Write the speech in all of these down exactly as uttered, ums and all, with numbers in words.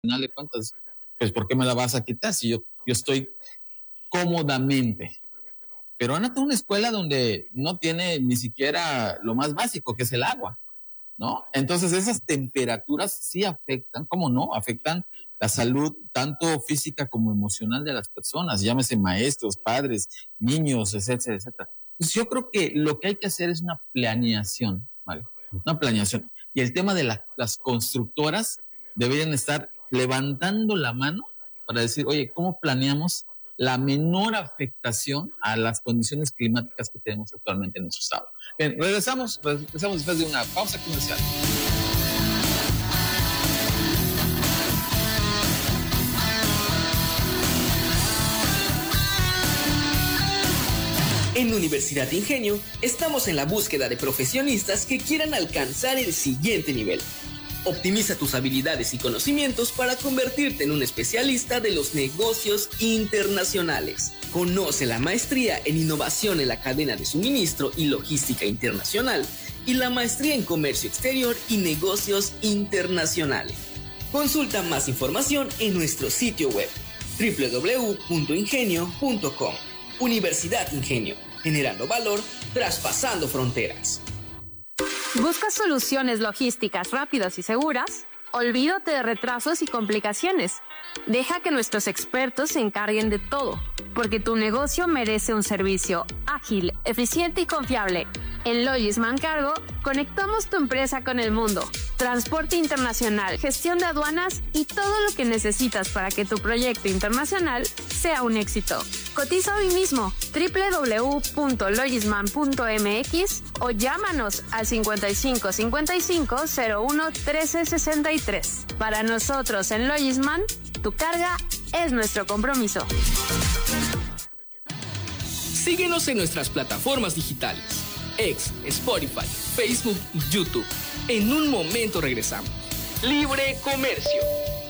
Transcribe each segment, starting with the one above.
final de cuentas, pues ¿por qué me la vas a quitar si yo, yo estoy cómodamente? Pero anda a una escuela donde no tiene ni siquiera lo más básico, que es el agua, ¿no? Entonces esas temperaturas sí afectan, ¿cómo no? Afectan la salud tanto física como emocional de las personas, llámese maestros, padres, niños, etcétera, etcétera. Pues yo creo que lo que hay que hacer es una planeación, ¿vale? Una planeación. Y el tema de la, las constructoras deberían estar levantando la mano para decir, oye, ¿cómo planeamos la menor afectación a las condiciones climáticas que tenemos actualmente en nuestro estado? Bien, regresamos, regresamos después de una pausa comercial. En Universidad Ingenio estamos en la búsqueda de profesionistas que quieran alcanzar el siguiente nivel. Optimiza tus habilidades y conocimientos para convertirte en un especialista de los negocios internacionales. Conoce la maestría en innovación en la cadena de suministro y logística internacional y la maestría en comercio exterior y negocios internacionales. Consulta más información en nuestro sitio web doble u doble u doble u punto ingenio punto com. Universidad Ingenio, generando valor, traspasando fronteras. ¿Buscas soluciones logísticas rápidas y seguras? Olvídate de retrasos y complicaciones. Deja que nuestros expertos se encarguen de todo, porque tu negocio merece un servicio ágil, eficiente y confiable. En Logisman Cargo, conectamos tu empresa con el mundo. Transporte internacional, gestión de aduanas y todo lo que necesitas para que tu proyecto internacional sea un éxito. Cotiza hoy mismo doble u doble u doble u punto logisman punto m x o llámanos al cincuenta y cinco cincuenta y cinco cero uno trece sesenta y tres. Para nosotros en Logisman, tu carga es nuestro compromiso. Síguenos en nuestras plataformas digitales, X, Spotify, Facebook y YouTube. En un momento regresamos. Libre Comercio.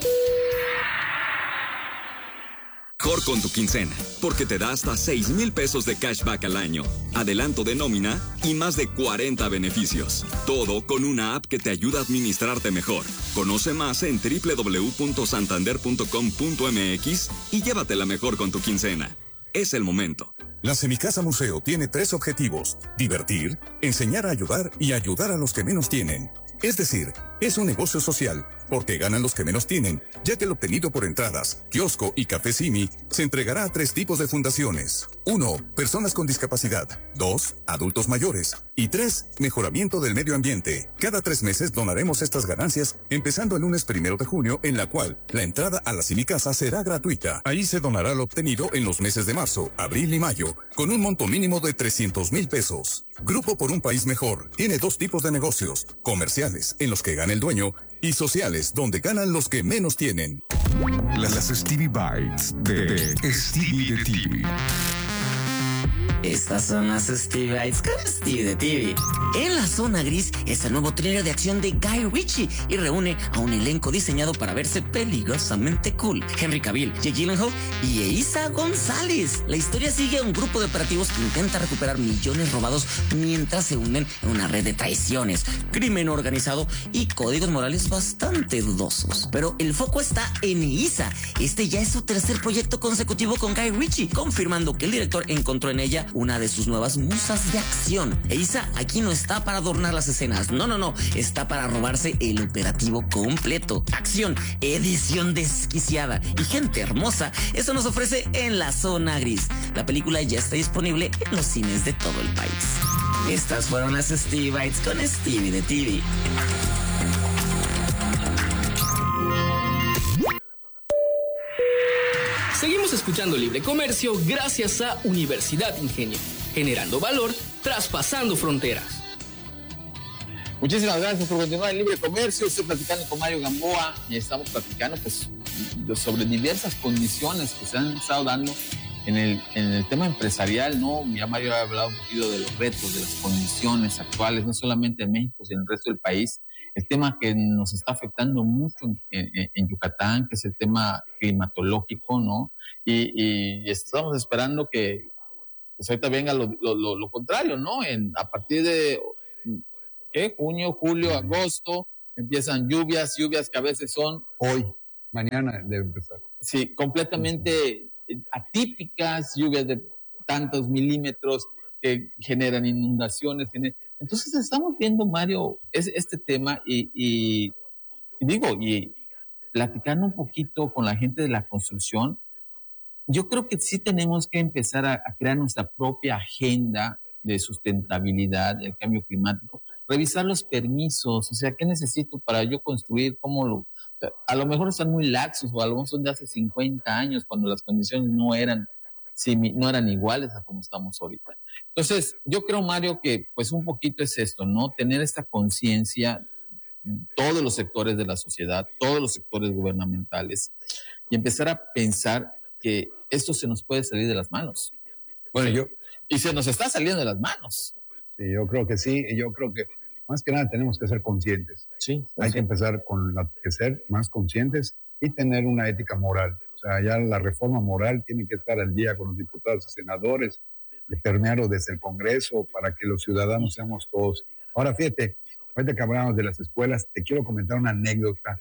Mejor con tu quincena, porque te da hasta seis mil pesos de cashback al año, adelanto de nómina y más de cuarenta beneficios. Todo con una app que te ayuda a administrarte mejor. Conoce más en doble u doble u doble u punto santander punto com punto m x y llévatela mejor con tu quincena. Es el momento. La Semicasa Museo tiene tres objetivos: divertir, enseñar a ayudar y ayudar a los que menos tienen. Es decir, es un negocio social, porque ganan los que menos tienen, ya que el obtenido por entradas, kiosco y café Simi se entregará a tres tipos de fundaciones. Uno, personas con discapacidad. Dos, adultos mayores. Y tres, mejoramiento del medio ambiente. Cada tres meses donaremos estas ganancias, empezando el lunes primero de junio, en la cual la entrada a la Semicasa será gratuita. Ahí se donará lo obtenido en los meses de marzo, abril y mayo, con un monto mínimo de trescientos mil pesos. Grupo por un país mejor tiene dos tipos de negocios: comerciales, en los que gana el dueño, y sociales, donde ganan los que menos tienen. Las Stevie Bites de, de Stevie de T V. Estas son las Stevie Bites con Stevie de T V. En la zona gris es el nuevo thriller de acción de Guy Ritchie y reúne a un elenco diseñado para verse peligrosamente cool. Henry Cavill, Jake Gyllenhaal y Eiza González. La historia sigue a un grupo de operativos que intenta recuperar millones robados mientras se unen en una red de traiciones, crimen organizado y códigos morales bastante dudosos. Pero el foco está en Eiza. Este ya es su tercer proyecto consecutivo con Guy Ritchie, confirmando que el director encontró en ella una de sus nuevas musas de acción. Eiza aquí no está para adornar las escenas, no, no, no, está para robarse el operativo completo. Acción, edición desquiciada y gente hermosa, eso nos ofrece en la zona gris. La película ya está disponible en los cines de todo el país. Estas fueron las Stevie Bites con Stevie de T V. Seguimos escuchando Libre Comercio gracias a Universidad Ingenio, generando valor, traspasando fronteras. Muchísimas gracias por continuar en Libre Comercio. Estoy platicando con Mario Gamboa y estamos platicando pues sobre diversas condiciones que se han estado dando en el, en el tema empresarial, ¿no? Ya Mario ha hablado un poquito de los retos, de las condiciones actuales, no solamente en México, sino en el resto del país. El tema que nos está afectando mucho en, en, en Yucatán, que es el tema climatológico, ¿no? Y, y estamos esperando que pues ahorita venga lo, lo, lo, lo contrario, ¿no? En, a partir de ¿qué? junio, julio, agosto, empiezan lluvias, lluvias que a veces son hoy, mañana debe empezar. Sí, completamente atípicas, lluvias de tantos milímetros que generan inundaciones. Gener... Entonces estamos viendo, Mario, es, este tema y, y, y digo, y platicando un poquito con la gente de la construcción, yo creo que sí tenemos que empezar a, a crear nuestra propia agenda de sustentabilidad, del cambio climático, revisar los permisos, o sea, ¿qué necesito para yo construir? ¿Cómo lo...? A lo mejor están muy laxos o a lo mejor son de hace cincuenta años cuando las condiciones no eran, sí, no eran iguales a como estamos ahorita. Entonces, yo creo, Mario, que pues un poquito es esto, ¿no? Tener esta conciencia, todos los sectores de la sociedad, todos los sectores gubernamentales, y empezar a pensar que esto se nos puede salir de las manos. Bueno, yo... Y se nos está saliendo de las manos. Sí, yo creo que sí, y yo creo que más que nada tenemos que ser conscientes. Sí. Hay sí. que empezar con la, que ser más conscientes y tener una ética moral. O sea, ya la reforma moral tiene que estar al día con los diputados y senadores, de permearlo desde el Congreso para que los ciudadanos seamos todos. Ahora, fíjate, ahorita que hablamos de las escuelas, te quiero comentar una anécdota.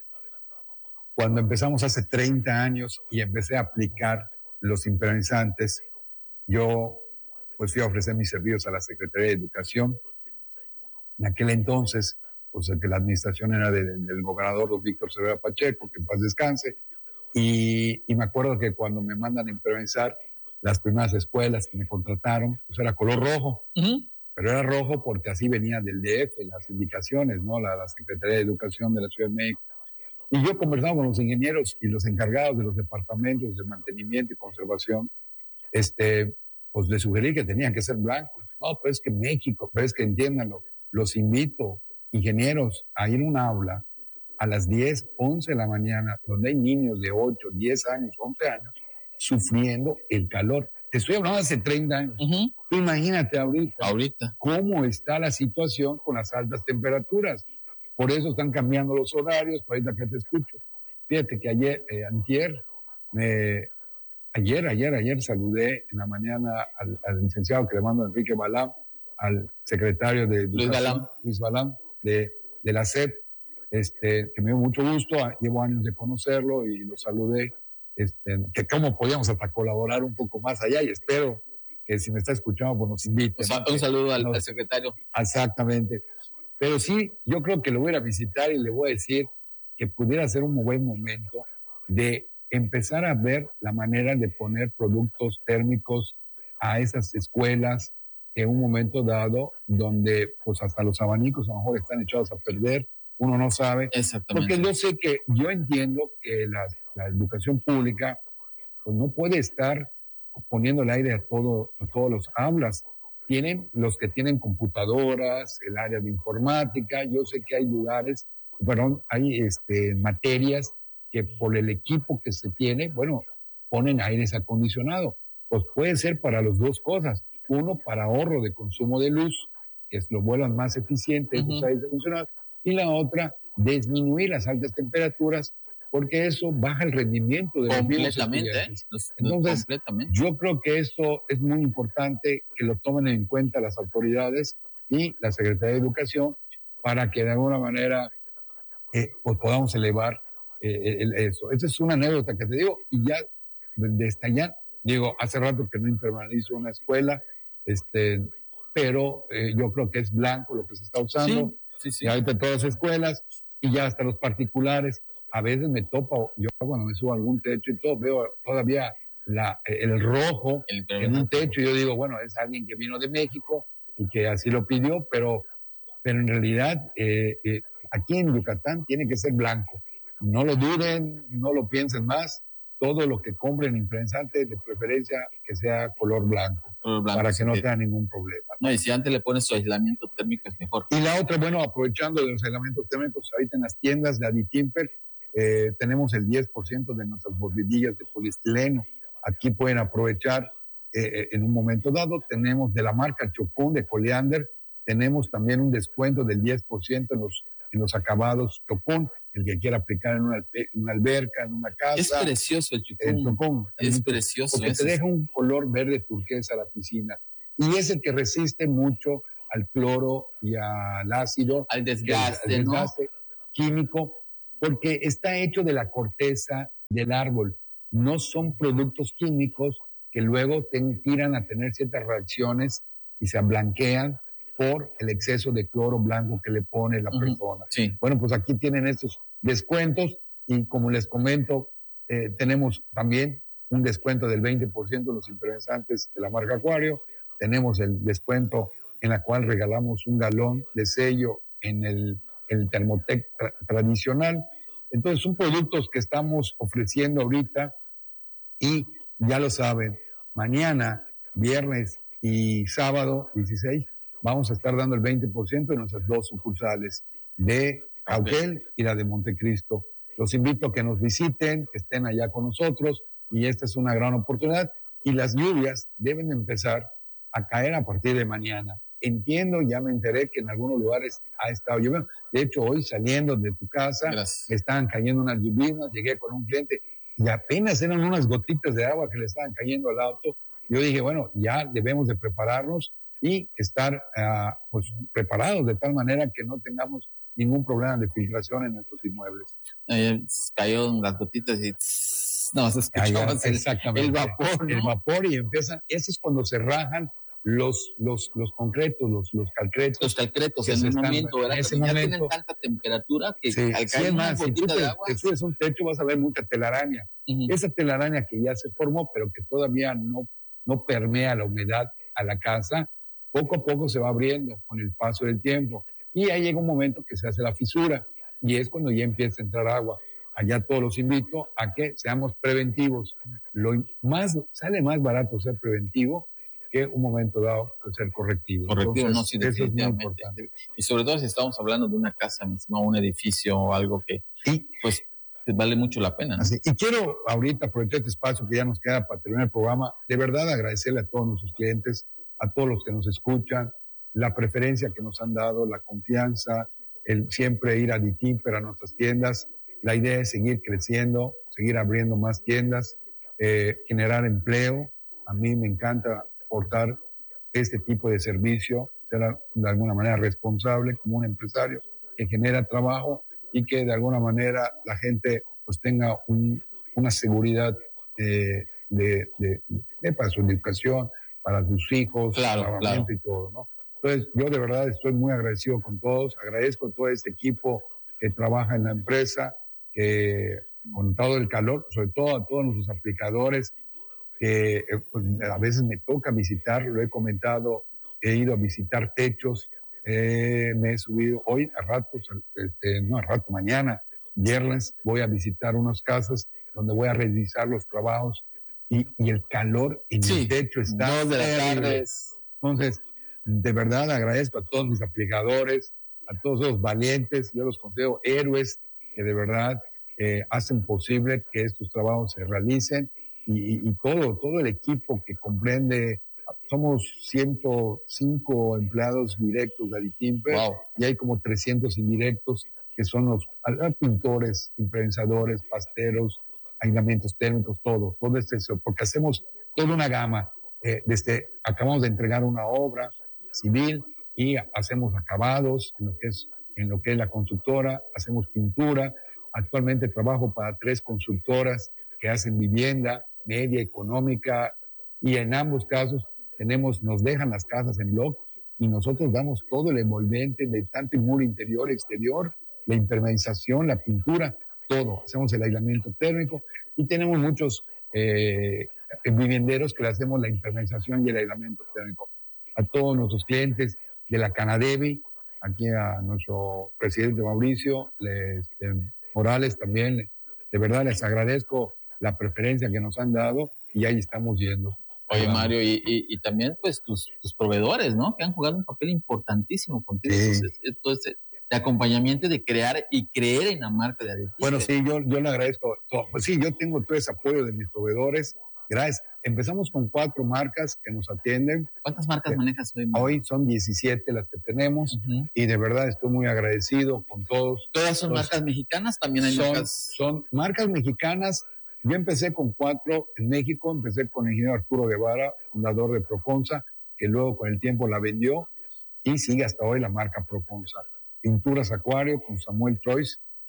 Cuando empezamos hace treinta años y empecé a aplicar los impermeabilizantes, yo pues fui a ofrecer mis servicios a la Secretaría de Educación. En aquel entonces, pues que la administración era de, del gobernador don Víctor Cervera Pacheco, que en paz descanse, y, y me acuerdo que cuando me mandan a impermeabilizar las primeras escuelas que me contrataron, pues era color rojo, uh-huh. pero era rojo porque así venía del D F, las indicaciones, ¿no? La, la Secretaría de Educación de la Ciudad de México. Y yo conversaba con los ingenieros y los encargados de los departamentos de mantenimiento y conservación, este... pues les sugerí que tenían que ser blancos. No, pero es que México, pero es que entiéndanlo, los invito, ingenieros, a ir a un aula a las diez, once de la mañana, donde hay niños de ocho, diez años, once años, sufriendo el calor. Te estoy hablando de hace treinta años. Uh-huh. Tú imagínate ahorita, ahorita cómo está la situación con las altas temperaturas. Por eso están cambiando los horarios, por ahorita que te escucho. Fíjate que ayer, eh, antier, me... Ayer, ayer, ayer saludé en la mañana al, al licenciado que le mando Enrique Balam, al secretario de Luis Balam, Luis Balam de, de la S E P, este, que me dio mucho gusto, llevo años de conocerlo y lo saludé, este, que cómo podíamos hasta colaborar un poco más allá y espero que si me está escuchando, pues nos invite. O sea, un saludo al, al secretario. Exactamente. Pero sí, yo creo que lo voy a visitar y le voy a decir que pudiera ser un buen momento de empezar a ver la manera de poner productos térmicos a esas escuelas en un momento dado donde pues hasta los abanicos a lo mejor están echados a perder, uno no sabe. Exactamente. Porque yo sé que, yo entiendo que la, la educación pública pues no puede estar poniendo el aire a, todo, a todos los aulas. Tienen los que tienen computadoras, el área de informática, yo sé que hay lugares, perdón, hay este, materias que por el equipo que se tiene, bueno, ponen aires acondicionado. Pues puede ser para las dos cosas. Uno, para ahorro de consumo de luz, que es lo vuelan más eficiente, uh-huh. esos aires acondicionados. Y la otra, disminuir las altas temperaturas, porque eso baja el rendimiento de los mismos estudiantes. ¿eh? Entonces, completamente. Yo creo que eso es muy importante que lo tomen en cuenta las autoridades y la Secretaría de Educación para que de alguna manera eh, pues podamos elevar Eh, el, eso. Esa es una anécdota que te digo, y ya desde allá, digo, hace rato que no impermeabilizo una escuela, este, pero eh, yo creo que es blanco lo que se está usando, sí, sí, sí. y ahorita todas las escuelas, y ya hasta los particulares, a veces me topo, yo cuando me subo a algún techo y todo, veo todavía la, el rojo el en un techo, y yo digo, bueno, es alguien que vino de México, y que así lo pidió, pero, pero en realidad, eh, eh, aquí en Yucatán tiene que ser blanco. No lo duden, no lo piensen más. Todo lo que compren imprensante, de preferencia que sea color blanco, color blanco para que no tenga ningún problema. ¿no? no, y si antes le pones su aislamiento térmico es mejor. Y la otra, bueno, aprovechando de los aislamientos térmicos, ahorita en las tiendas de Aditimper eh, tenemos el diez por ciento de nuestras bordillas de poliestileno. Aquí pueden aprovechar eh, en un momento dado. Tenemos de la marca Chocón de Coliander, tenemos también un descuento del diez por ciento en los, en los acabados Chocón. El que quiera aplicar en una, en una alberca, en una casa. Es precioso el chocón. El chocón. Es el, precioso. Porque ese. te deja un color verde turquesa a la piscina. Y es el que resiste mucho al cloro y al ácido. Al desgaste, al desgaste ¿no? químico. porque está hecho de la corteza del árbol. No son productos químicos que luego te tiran a tener ciertas reacciones y se blanquean por el exceso de cloro blanco que le pone la uh-huh. persona. Sí. Bueno, pues aquí tienen estos descuentos y como les comento, eh, tenemos también un descuento del veinte por ciento de los impermeabilizantes de la marca Acuario. Tenemos el descuento en la cual regalamos un galón de sello en el, el Thermotec tra- tradicional. Entonces son productos que estamos ofreciendo ahorita y ya lo saben, mañana, viernes y sábado dieciséis, vamos a estar dando el veinte por ciento de nuestras dos sucursales de Cauquel y la de Montecristo. Los invito a que nos visiten, que estén allá con nosotros y esta es una gran oportunidad y las lluvias deben empezar a caer a partir de mañana. Entiendo, ya me enteré que en algunos lugares ha estado lloviendo. De hecho, hoy saliendo de tu casa, Gracias. estaban cayendo unas lluvias, llegué con un cliente y apenas eran unas gotitas de agua que le estaban cayendo al auto. Yo dije, bueno, ya debemos de prepararnos y estar uh, pues, preparados de tal manera que no tengamos ningún problema de filtración en nuestros inmuebles. Eh, cayeron las gotitas y tss, no, se escuchaba el, exactamente el vapor, ¿no? El vapor y empiezan, eso es cuando se rajan los, los, los concretos, los, los calcretos. Los calcretos en un momento, ¿verdad? En ese ya momento, tienen tanta temperatura que sí, al caer sí, es una más, gotita si tú de te, agua... te subes un techo vas a ver mucha telaraña. Uh-huh. Esa telaraña que ya se formó, pero que todavía no, no permea la humedad a la casa, poco a poco se va abriendo con el paso del tiempo. Y ahí llega un momento que se hace la fisura y es cuando ya empieza a entrar agua. Allá todos los invito a que seamos preventivos. Lo más, sale más barato ser preventivo que un momento dado ser correctivo. Correctivo, Entonces, no, sí, definitivamente. Y sobre todo si estamos hablando de una casa misma, un edificio o algo que, sí, pues, vale mucho la pena, ¿no? Así, y quiero ahorita aprovechar este espacio que ya nos queda para terminar el programa, de verdad agradecerle a todos nuestros clientes, a todos los que nos escuchan, la preferencia que nos han dado, la confianza, el siempre ir a Ditimper, a nuestras tiendas. La idea es seguir creciendo, seguir abriendo más tiendas, eh, generar empleo. A mí me encanta aportar este tipo de servicio, ser de alguna manera responsable como un empresario que genera trabajo y que de alguna manera la gente pues tenga un, una seguridad eh, de, de, de para su educación, para sus hijos, claro, para claro. y todo, ¿no? Entonces, yo de verdad estoy muy agradecido con todos, agradezco a todo este equipo que trabaja en la empresa, que con todo el calor, sobre todo a todos nuestros aplicadores, que eh, pues, a veces me toca visitar, lo he comentado, he ido a visitar techos, eh, me he subido hoy a ratos, este, no a rato, mañana, viernes, voy a visitar unas casas donde voy a revisar los trabajos y, y el calor en sí, el techo está dos de la tarde. Entonces, de verdad agradezco a todos mis aplicadores, a todos los valientes, yo los considero héroes que de verdad eh, hacen posible que estos trabajos se realicen y, y, y todo, todo el equipo que comprende, somos ciento cinco empleados directos de Aditimper wow. y hay como trescientos indirectos que son los pintores, imprensadores, pasteros, aislamientos térmicos, todo, todo este, porque hacemos toda una gama. Eh, desde, acabamos de entregar una obra civil y hacemos acabados en lo que es, en lo que es la constructora, hacemos pintura. Actualmente trabajo para tres constructoras que hacen vivienda media, económica, y en ambos casos tenemos, nos dejan las casas en bloc y nosotros damos todo el envolvente de tanto el muro interior, exterior, la impermeabilización, la pintura, todo. Hacemos el aislamiento térmico y tenemos muchos eh, vivienderos que le hacemos la impermeabilización y el aislamiento térmico. A todos nuestros clientes de la Canadevi, aquí a nuestro presidente Mauricio les, eh, Morales también, de verdad les agradezco la preferencia que nos han dado y ahí estamos yendo. Oye, Mario, y, y, y también pues tus, tus proveedores, ¿no? Que han jugado un papel importantísimo contigo. Sí. Entonces, entonces, de acompañamiento de crear y creer en la marca de Aditimper. Bueno, sí, yo, yo le agradezco todo. Pues sí, yo tengo todo ese apoyo de mis proveedores. Gracias. Empezamos con cuatro marcas que nos atienden. ¿Cuántas marcas eh, manejas hoy? Mario? Hoy son diecisiete las que tenemos uh-huh. y de verdad estoy muy agradecido con todos. ¿Todas son Los, marcas mexicanas? También hay son, marcas... Son marcas mexicanas. Yo empecé con cuatro en México, empecé con el ingeniero Arturo Guevara, fundador de Proconsa, que luego con el tiempo la vendió y sigue hasta hoy la marca Proconsa. Pinturas Acuario con Samuel Troyes, que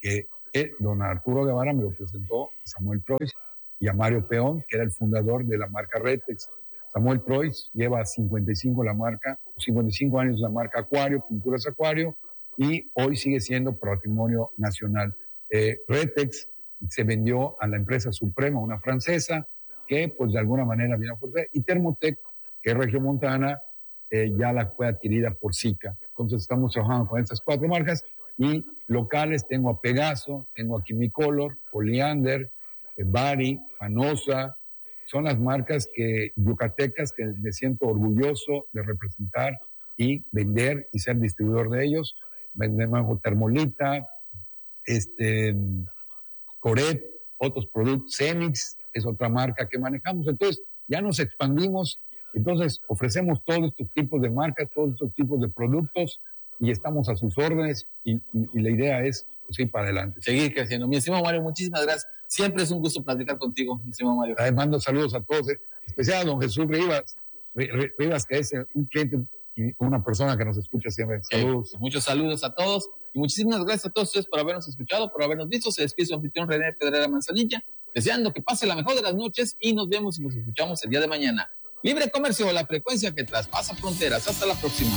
Eh, don Arturo Guevara me lo presentó a Samuel Preuss y a Mario Peón, que era el fundador de la marca Retex. Samuel Preuss lleva cincuenta y cinco la marca, cincuenta y cinco años la marca Acuario, Pinturas Acuario, y hoy sigue siendo patrimonio nacional. Eh, Retex se vendió a la empresa Suprema, una francesa, que pues de alguna manera vino a fortalecer, y Thermotec, que es regiomontana, eh, ya la fue adquirida por Sika. Entonces estamos trabajando con estas cuatro marcas, y locales tengo a Pegaso, tengo a Chimicolor, Oleander, eh, Bari, Panosa. Son las marcas que yucatecas que me siento orgulloso de representar y vender y ser distribuidor de ellos. Vendemos Termolita, este, Coret, otros productos, Cemix es otra marca que manejamos. Entonces ya nos expandimos, entonces ofrecemos todos estos tipos de marcas, todos estos tipos de productos y estamos a sus órdenes y, y, y la idea es pues, ir para adelante. Seguir creciendo. Mi estimado Mario, muchísimas gracias. Siempre es un gusto platicar contigo, mi estimado Mario. Les mando saludos a todos, eh, especial a don Jesús Rivas, Rivas, que es un cliente y una persona que nos escucha siempre. Saludos. Eh, muchos saludos a todos y muchísimas gracias a todos ustedes por habernos escuchado, por habernos visto. Se despide su anfitrión René Pedrera Manzanilla, deseando que pase la mejor de las noches y nos vemos y nos escuchamos el día de mañana. Libre Comercio, la frecuencia que traspasa fronteras. Hasta la próxima.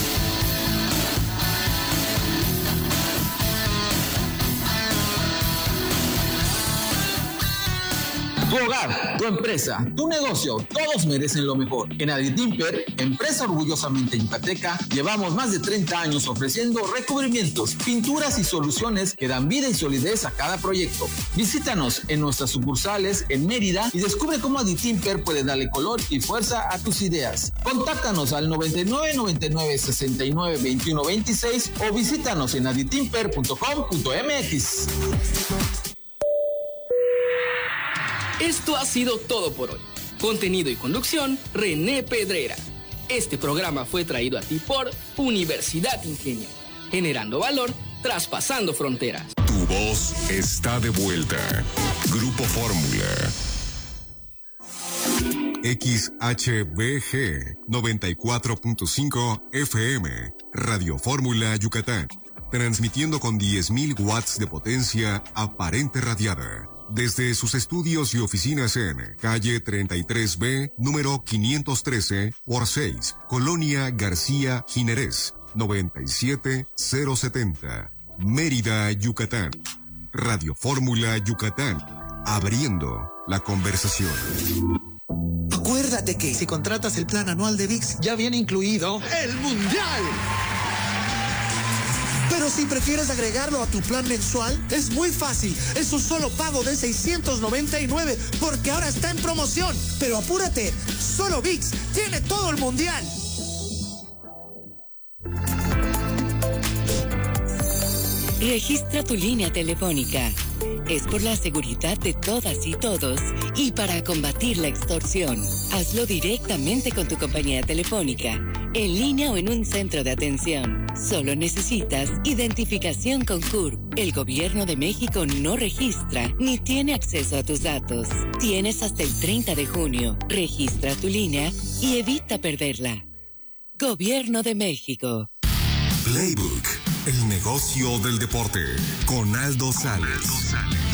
Tu hogar, tu empresa, tu negocio, todos merecen lo mejor. En Aditimper, empresa orgullosamente yucateca, llevamos más de treinta años ofreciendo recubrimientos, pinturas y soluciones que dan vida y solidez a cada proyecto. Visítanos en nuestras sucursales en Mérida y descubre cómo Aditimper puede darle color y fuerza a tus ideas. Contáctanos al noventa y nueve, noventa y nueve, sesenta y nueve, veintiuno, veintiséis o visítanos en aditimper punto com punto m x. Esto ha sido todo por hoy. Contenido y conducción, René Pedrera. Este programa fue traído a ti por Universidad Ingenio, generando valor, traspasando fronteras. Tu voz está de vuelta. Grupo Fórmula. X H B G noventa y cuatro punto cinco F M, Radio Fórmula Yucatán. Transmitiendo con diez mil watts de potencia aparente radiada. Desde sus estudios y oficinas en calle treinta y tres B, número quinientos trece por seis, Colonia García Jiménez, noventa y siete mil setenta, Mérida, Yucatán. Radio Fórmula Yucatán, abriendo la conversación. Acuérdate que si contratas el plan anual de V I X, ya viene incluido el Mundial. Pero si prefieres agregarlo a tu plan mensual, es muy fácil. Es un solo pago de seiscientos noventa y nueve porque ahora está en promoción. Pero apúrate, solo V I X tiene todo el mundial. Registra tu línea telefónica. Es por la seguridad de todas y todos y para combatir la extorsión. Hazlo directamente con tu compañía telefónica, en línea o en un centro de atención. Solo necesitas identificación con C U R. El Gobierno de México no registra ni tiene acceso a tus datos. Tienes hasta el treinta de junio. Registra tu línea y evita perderla. Gobierno de México. Playbook, el negocio del deporte, con Aldo Sales.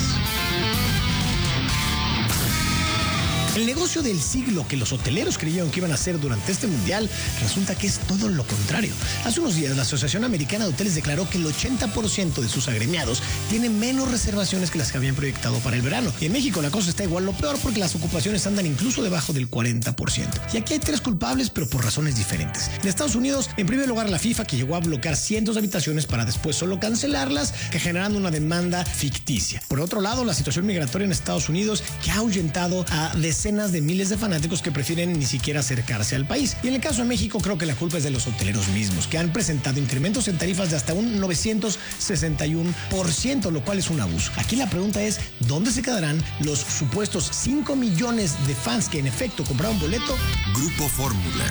El negocio del siglo que los hoteleros creyeron que iban a hacer durante este mundial resulta que es todo lo contrario. Hace unos días la Asociación Americana de Hoteles declaró que el ochenta por ciento de sus agremiados tienen menos reservaciones que las que habían proyectado para el verano. Y en México la cosa está igual lo peor porque las ocupaciones andan incluso debajo del cuarenta por ciento. Y aquí hay tres culpables pero por razones diferentes. En Estados Unidos, en primer lugar la FIFA, que llegó a bloquear cientos de habitaciones para después solo cancelarlas, que generando una demanda ficticia. Por otro lado, la situación migratoria en Estados Unidos, que ha ahuyentado a decenas de miles de fanáticos que prefieren ni siquiera acercarse al país. Y en el caso de México, creo que la culpa es de los hoteleros mismos, que han presentado incrementos en tarifas de hasta un novecientos sesenta y uno por ciento, lo cual es un abuso. Aquí la pregunta es, ¿dónde se quedarán los supuestos cinco millones de fans que en efecto compraron boleto? Grupo Fórmula.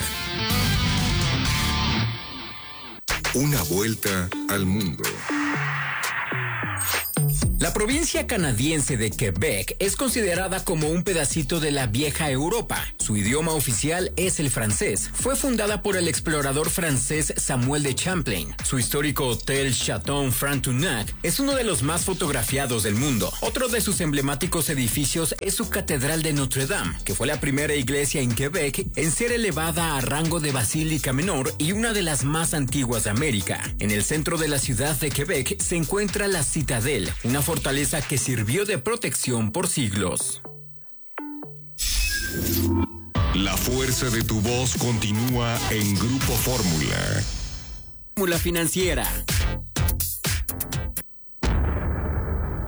Una vuelta al mundo. La provincia canadiense de Quebec es considerada como un pedacito de la vieja Europa. Su idioma oficial es el francés. Fue fundada por el explorador francés Samuel de Champlain. Su histórico hotel Chateau Frontenac es uno de los más fotografiados del mundo. Otro de sus emblemáticos edificios es su Catedral de Notre Dame, que fue la primera iglesia en Quebec en ser elevada a rango de basílica menor y una de las más antiguas de América. En el centro de la ciudad de Quebec se encuentra la Citadel, una fortaleza que sirvió de protección por siglos. La fuerza de tu voz continúa en Grupo Fórmula. Fórmula Financiera.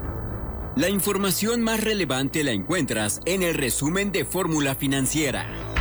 La información más relevante la encuentras en el resumen de Fórmula Financiera.